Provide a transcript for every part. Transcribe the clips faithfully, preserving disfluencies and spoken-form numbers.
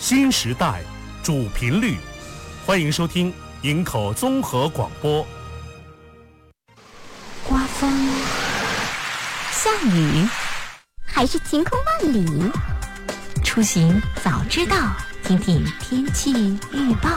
新时代主频率，欢迎收听营口综合广播。 刮风、下雨，还是晴空万里？出行早知道，听听天气预报。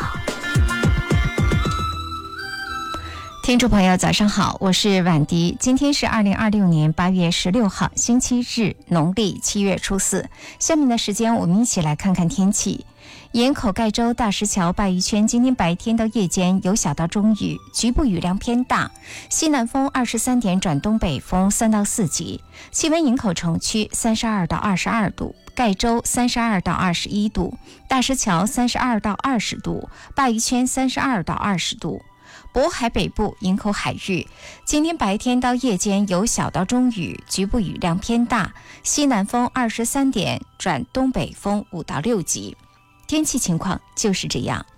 听众朋友早上好，我是婉迪，今天是二零二六年八月十六号星期日，农历七月初四。下面的时间我们一起来看看天气。盐口盖州大石桥鲅鱼圈今天白天到夜间有小到中雨，局部雨量偏大，西南风二十三点转东北风三到四级。气温营口城区三十二到二十二度，盖州三十二到二十一度，大石桥三十二到二十度，鲅鱼圈三十二到二十度。渤海北部营口海域今天白天到夜间有小到中雨，局部雨量偏大，西南风二十三点转东北风五到六级。天气情况就是这样。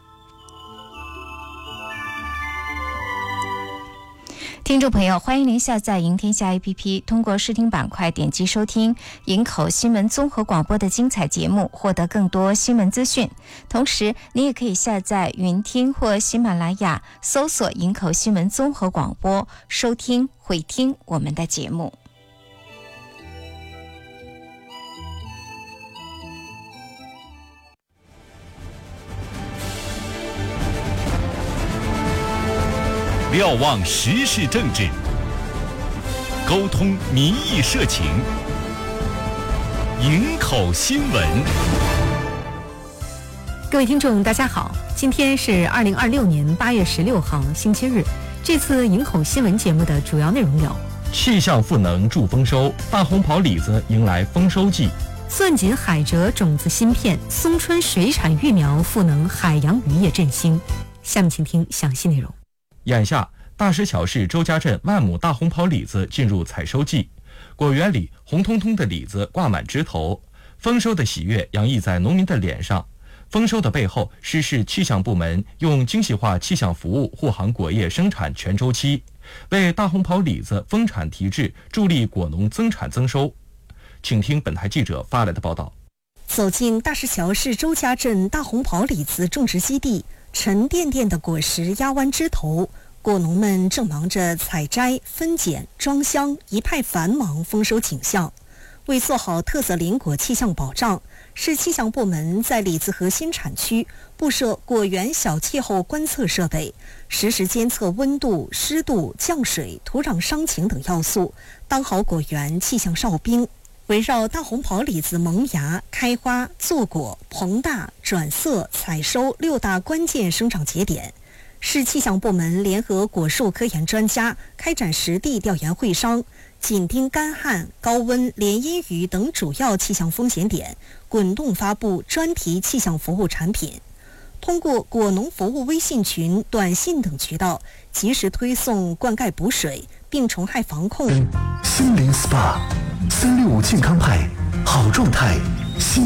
听众朋友，欢迎您下载营天下 A P P， 通过视听板块点击收听营口新闻综合广播的精彩节目，获得更多新闻资讯。同时您也可以下载云听或喜马拉雅，搜索营口新闻综合广播，收听回听我们的节目。 瞭望时事政治，沟通民意社情，营口新闻。 各位听众大家好，今天是二零二六年八月十六号星期日。这次营口新闻节目的主要内容有： 气象赋能助丰收，大红袍李子迎来丰收季； 钻井海蜇种子芯片，松春水产育苗赋能海洋渔业振兴。下面请听详细内容。 眼下，大石桥市周家镇万亩大红袍李子进入采收季，果园里红彤彤的李子挂满枝头，丰收的喜悦洋溢在农民的脸上。丰收的背后是市气象部门用精细化气象服务护航果业生产全周期，为大红袍李子丰产提质，助力果农增产增收。请听本台记者发来的报道。 走进大石桥市周家镇大红袍李子种植基地，沉甸甸的果实压弯枝头，果农们正忙着采摘、分拣、装箱，一派繁忙丰收景象。为做好特色林果气象保障，市气象部门在李子核心产区布设果园小气候观测设备，实时监测温度、湿度、降水、土壤伤情等要素，当好果园气象哨兵。围绕大红袍李子萌芽、开花、坐果、膨大、转色、采收六大关键生长节点，市气象部门联合果树科研专家开展实地调研会商，紧盯干旱、高温、连阴雨等主要气象风险点，滚动发布专题气象服务产品。通过果农服务微信群、短信等渠道，及时推送灌溉补水、病虫害防控。 心灵 S P A 三六五健康派，好状态。